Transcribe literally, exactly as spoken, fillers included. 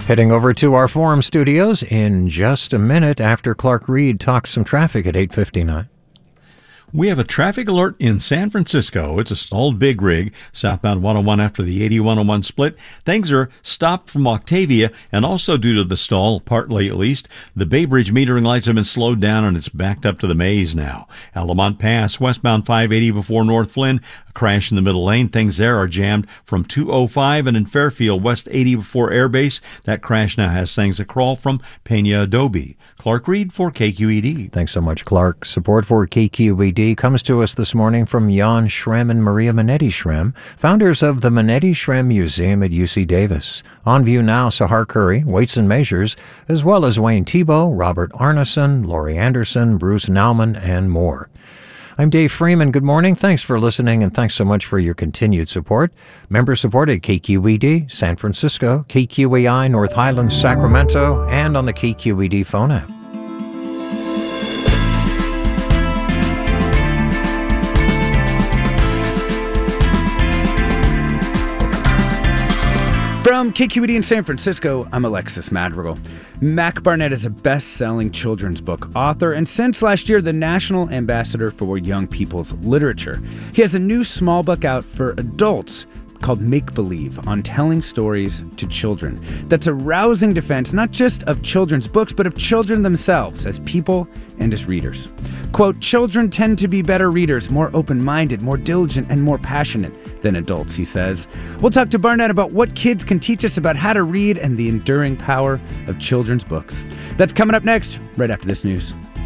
Heading over to our forum studios in just a minute after Clark Reed talks some traffic at eight fifty-nine. We have a traffic alert in San Francisco. It's a stalled big rig, southbound one oh one after the eighty one oh one split. Things are stopped from Octavia, and also due to the stall, partly at least, the Bay Bridge metering lights have been slowed down and it's backed up to the maze now. Alamont Pass, westbound five eighty before North Flynn, a crash in the middle lane. Things there are jammed from two oh five, and in Fairfield, west eighty before Airbase. That crash now has things a crawl from Peña Adobe. Clark Reed for K Q E D. Thanks so much, Clark. Support for K Q E D comes to us this morning from Jan Schrem and Maria Minetti Schrem, founders of the Minetti Schrem Museum at U C Davis. On view now, Sahar Curry, Weights and Measures, as well as Wayne Thiebaud, Robert Arneson, Laurie Anderson, Bruce Nauman, and more. I'm Dave Freeman. Good morning. Thanks for listening, and thanks so much for your continued support. Member support at K Q E D, San Francisco, K Q A I, North Highlands, Sacramento, and on the K Q E D phone app. From K Q E D in San Francisco, I'm Alexis Madrigal. Mac Barnett is a best-selling children's book author and since last year the National Ambassador for Young People's Literature. He has a new small book out for adults called Make Believe, on telling stories to children. That's a rousing defense not just of children's books, but of children themselves as people and as readers. Quote, children tend to be better readers, more open-minded, more diligent, and more passionate than adults, he says. We'll talk to Barnett about what kids can teach us about how to read and the enduring power of children's books. That's coming up next, right after this news.